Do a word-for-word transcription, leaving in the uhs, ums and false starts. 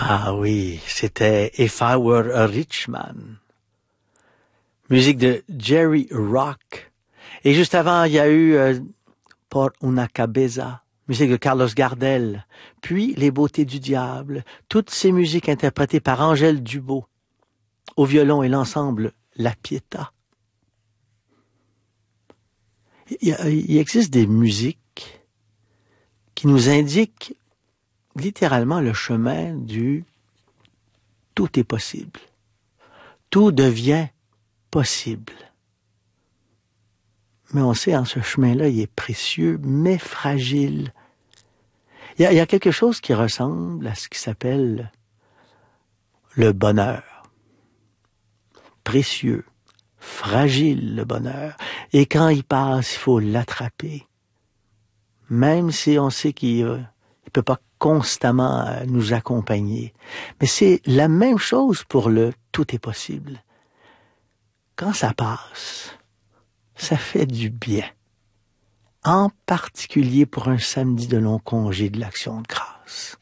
Ah oui, c'était If I Were a Rich Man. Musique de Jerry Rock. Et juste avant, il y a eu euh, Por una cabeza, musique de Carlos Gardel. Puis Les Beautés du Diable. Toutes ces musiques interprétées par Angèle Dubeau. Au violon et l'ensemble La Pietà. Il, il existe des musiques qui nous indiquent littéralement le chemin du tout est possible. Tout devient possible. Mais on sait, en ce chemin-là, il est précieux, mais fragile. Il y a, il y a quelque chose qui ressemble à ce qui s'appelle le bonheur. Précieux, fragile le bonheur. Et quand il passe, il faut l'attraper. Même si on sait qu'il ne peut pas constamment nous accompagner. Mais c'est la même chose pour le « tout est possible ». Quand ça passe, ça fait du bien. En particulier pour un samedi de long congé de l'Action de grâce.